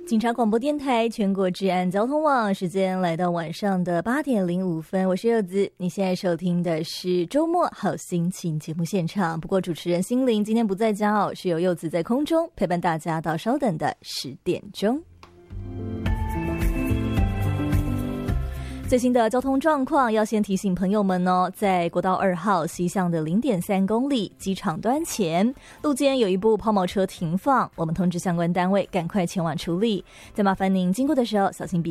警察广播电台全国治安交通网，时间来到晚上的8点05分，我是柚子。你现在收听的是周末好心情节目现场，不过主持人心灵今天不在家哦，是由柚子在空中陪伴大家到稍等的10点钟。最新的交通状况要先提醒朋友们哦，在国道2号西向的 0.3 公里机场端前路肩有一部抛锚车停放，我们通知相关单位赶快前往处理，再麻烦您经过的时候小心避